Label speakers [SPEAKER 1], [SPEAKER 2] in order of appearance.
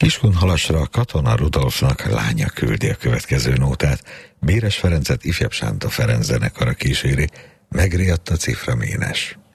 [SPEAKER 1] Kiskunhalasra Katona Rudolfnak lánya küldi a következő nótát. Béres Ferencet Ifjabb Sánta Ferenc zenekara kíséri, Megriadt a cifra ménes.